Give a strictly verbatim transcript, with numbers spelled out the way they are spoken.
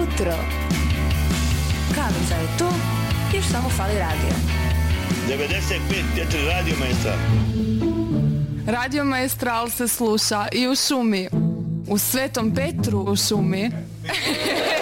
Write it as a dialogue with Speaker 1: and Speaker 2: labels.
Speaker 1: jutro. Kavica je tu, još samo fali radio.
Speaker 2: devedeset pet četiri Radio Maestral.
Speaker 3: Radio Maestral se sluša i u šumi. U Svetom Petru u šumi.